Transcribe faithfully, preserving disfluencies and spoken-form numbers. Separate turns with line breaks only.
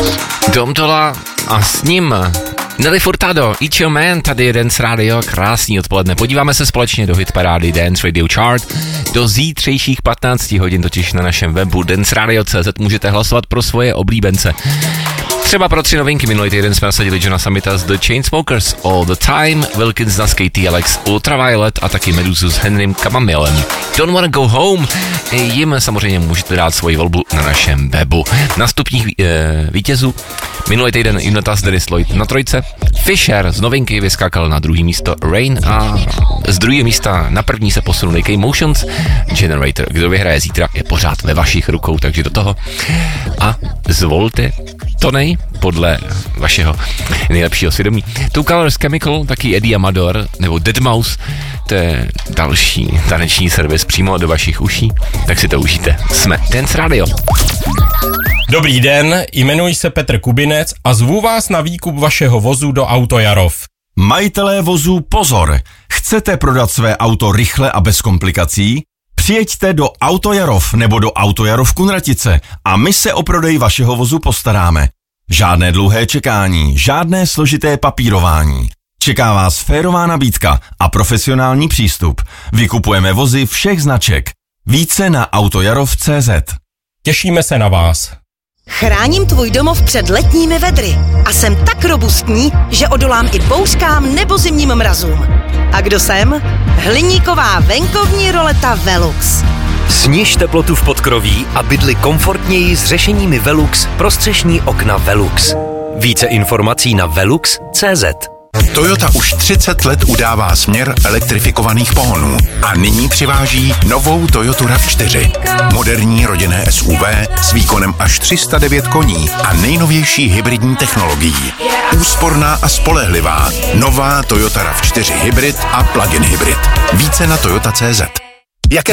Dom Tola a s ním Nelly Furtado, Ichio Man, tady je Dance Radio, krásný odpoledne. Podíváme se společně do hitparády Dance Radio Chart. Do zítřejších patnácti hodin totiž na našem webu dance radio tečka cé zet můžete hlasovat pro svoje oblíbence. Třeba pro tři novinky minulý týden jsme nasadili Johna Summita z The Chainsmokers, All the Time, Wilkins na K T L X, Ultraviolet a taky Medusu s Henrym Camamilem. Don't Wanna Go Home, jim samozřejmě můžete dát svoji volbu na našem webu. Na stupních ví, e, vítězů minulý týden Jonas Denis Lloyd na trojce, Fisher z novinky vyskakal na druhý místo, Rain a z druhého místa na první se posunul K Motions, Generator. Kdo vyhraje zítra je pořád ve vašich rukou, takže do toho a zvolte Tony podle vašeho nejlepšího svědomí. Two Colors Chemical, taky Eddie Amador nebo deadmau five, to je další taneční servis přímo do vašich uší, tak si to užijte. Jsme Dance Radio.
Dobrý den, jmenuji se Petr Kubinec a zvu vás na výkup vašeho vozu do Auto Jarov.
Majitelé vozů pozor, chcete prodat své auto rychle a bez komplikací? Přijeďte do Auto Jarov nebo do Auto Jarov Kunratice a my se o prodej vašeho vozu postaráme. Žádné dlouhé čekání, žádné složité papírování. Čeká vás férová nabídka a profesionální přístup. Vykupujeme vozy všech značek. Více na autojarov tečka cé zet.
Těšíme se na vás.
Chráním tvůj domov před letními vedry a jsem tak robustní, že odolám i bouřkám nebo zimním mrazům. A kdo jsem? Hliníková venkovní roleta Velux.
Sniž teplotu v podkroví a bydli komfortněji s řešeními Velux pro střešní okna Velux. Více informací na velux tečka cé zet.
Toyota už třicet let udává směr elektrifikovaných pohonů a nyní přiváží novou Toyotu RAV čtyři. Moderní rodinné S U V s výkonem až tři sta devět koní a nejnovější hybridní technologií. Úsporná a spolehlivá. Nová Toyota RAV čtyři Hybrid a plug-in hybrid. Více na toyota tečka cé zet.